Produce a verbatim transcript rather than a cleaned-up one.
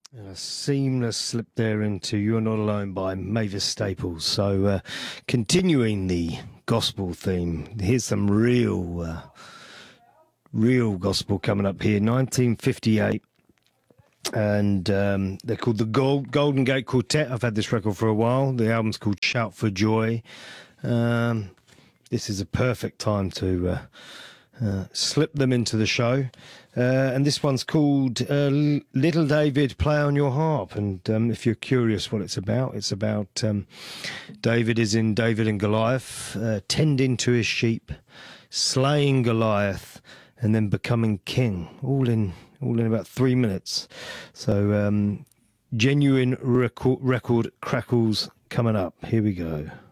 A seamless slip there into You're Not Alone by Mavis Staples. So, uh, continuing the gospel theme, here's some real, uh, real gospel coming up here. nineteen fifty-eight, and um, they're called the Gold, Golden Gate Quartet. I've had this record for a while. The album's called Shout for Joy. Um, this is a perfect time to uh, uh, slip them into the show. Uh, and this one's called uh, Little David, Play on Your Harp. And um, if you're curious what it's about, it's about um, David is in David and Goliath, uh, tending to his sheep, slaying Goliath, and then becoming king, all in all in about three minutes. So um, genuine record, record crackles coming up. Here we go.